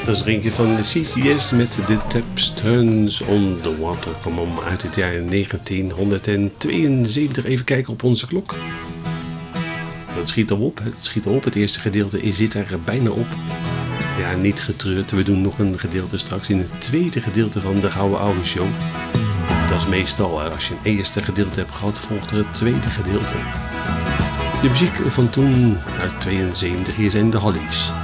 is er eentje van de CCS met The Taps Turns on the Water. Kom uit het jaar 1972. Even kijken op onze klok. Het schiet al op. Het eerste gedeelte zit er bijna op. Ja, niet getreurd. We doen nog een gedeelte straks in het tweede gedeelte van de Gouden Oude Show. Dat is meestal, als je een eerste gedeelte hebt gehad, volgt er het tweede gedeelte. De muziek van toen, uit 72, hier zijn de Hollies.